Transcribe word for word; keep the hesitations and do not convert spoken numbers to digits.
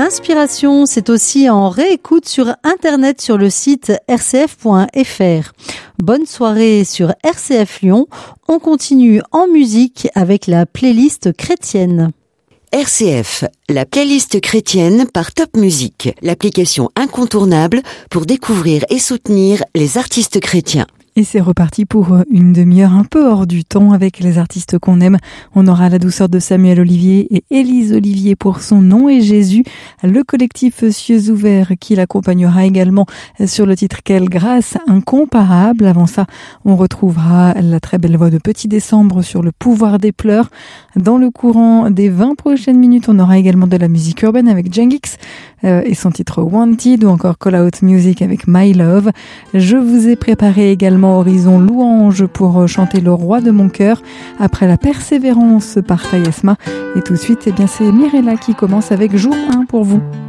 Inspiration, c'est aussi en réécoute sur Internet sur le site r c f point f r. Bonne soirée sur R C F Lyon. On continue en musique avec la playlist chrétienne. R C F, la playlist chrétienne par Top Music, l'application incontournable pour découvrir et soutenir les artistes chrétiens. Et c'est reparti pour une demi-heure un peu hors du temps avec les artistes qu'on aime. On aura la douceur de Samuel Olivier et Élise Olivier pour Son nom est Jésus. Le collectif Cieux ouverts qui l'accompagnera également sur le titre Quelle grâce incomparable. Avant ça, on retrouvera la très belle voix de Petit Décembre sur le pouvoir des pleurs. Dans le courant des vingt prochaines minutes, on aura également de la musique urbaine avec Jengix euh, et son titre Wanted ou encore Call Out Music avec My Love. Je vous ai préparé également Horizon Louange pour chanter le roi de mon cœur après la persévérance par Taïesma. Et tout de suite, eh bien, c'est Mirella qui commence avec jour un pour vous.